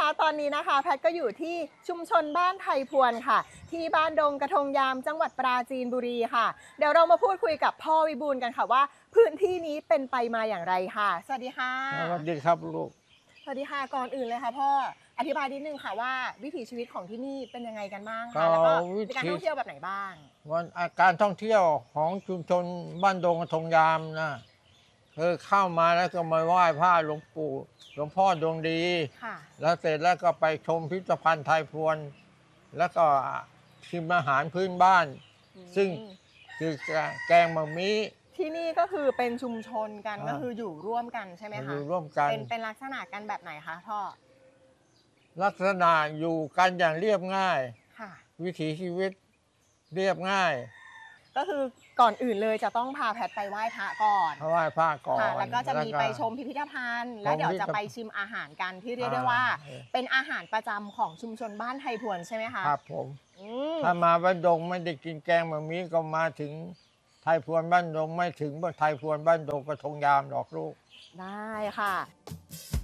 คะตอนนี้นะคะแพทก็อยู่ที่ชุมชนบ้านไทยพวนค่ะที่บ้านดงกระทงยามจังหวัดปราจีนบุรีค่ะเดี๋ยวเรามาพูดคุยกับพ่อวิบูลย์กันค่ะว่าพื้นที่นี้เป็นไปมาอย่างไรค่ะสวัสดีค่ะสวัสดีครับลูกสวัสดีค่ะก่อนอื่นเลยค่ะพ่ออธิบายนิดนึงค่ะว่าวิถีชีวิตของที่นี่เป็นยังไงกันบ้างคะแล้วก็มีการท่องเที่ยวแบบไหนบ้างวันการท่องเที่ยวของชุมชนบ้านดงกระทงยามนะเข้ามาแล้วก็มาไหว้พระหลวงปู่หลวงพ่อดวงดีแล้วเสร็จแล้วก็ไปชมพิพิธภัณฑ์ไทยพวนแล้วก็ชิมอาหารพื้นบ้านซึ่งคือแกงมะมิที่นี่ก็คือเป็นชุมชนกันก็คืออยู่ร่วมกันใช่ไหมคะอยู่ร่วมกันเป็นลักษณะกันแบบไหนคะพ่อลักษณะอยู่กันอย่างเรียบง่ายวิถีชีวิตเรียบง่ายก็คือก่อนอื่นเลยจะต้องพาแพทไปไหว้พระก่อนไหว้พระก่อนแล้วก็จะมีไปชมพิพิธภัณฑ์แล้วเดี๋ยวจะไปชิมอาหารกันที่เรียกได้ว่าเป็นอาหารประจำของชุมชนบ้านไทยพวนใช่ไหมคะครับผมถ้ามาบ้านดงไม่ได้กินแกงมะมิก็มาถึงไทยพวนบ้านดงไม่ถึงไทยพวนบ้านดงกระทงยามหรอกลูกได้ค่ะ